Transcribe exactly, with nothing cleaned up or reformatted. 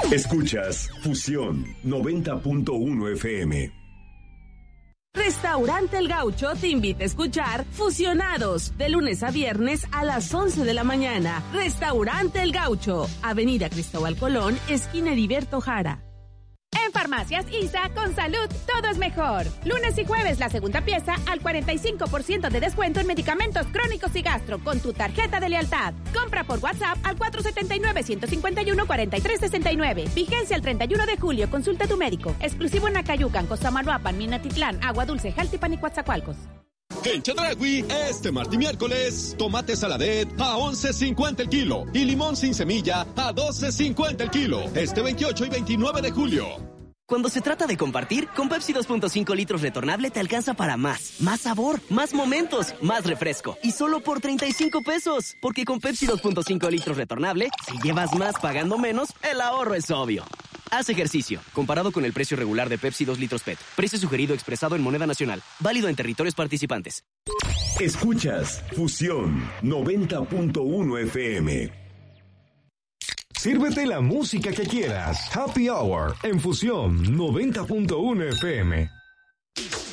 Escuchas Fusión noventa punto uno F M. Restaurante El Gaucho te invita a escuchar Fusionados de lunes a viernes a las once de la mañana. Restaurante El Gaucho, Avenida Cristóbal Colón, esquina Heriberto Jara. En Farmacias I S A, con salud, todo es mejor. Lunes y jueves, la segunda pieza al cuarenta y cinco por ciento de descuento en medicamentos crónicos y gastro con tu tarjeta de lealtad. Compra por WhatsApp al cuatro siete nueve, uno cinco uno, cuatro tres seis nueve. Vigencia el treinta y uno de julio. Consulta a tu médico. Exclusivo en Acayucan, Costamalhuapan, Minatitlán, Agua Dulce, Jaltipan y Coatzacoalcos. En Chedraui, este martes y miércoles, tomate saladet a once cincuenta el kilo y limón sin semilla a doce cincuenta el kilo. Este veintiocho y veintinueve de julio. Cuando se trata de compartir, con Pepsi dos punto cinco litros retornable te alcanza para más. Más sabor, más momentos, más refresco. Y solo por treinta y cinco pesos. Porque con Pepsi dos punto cinco litros retornable, si llevas más pagando menos, el ahorro es obvio. Haz ejercicio. Comparado con el precio regular de Pepsi dos litros P E T. Precio sugerido expresado en moneda nacional. Válido en territorios participantes. Escuchas Fusión noventa punto uno F M. Sírvete la música que quieras. Happy Hour en Fusión noventa punto uno F M.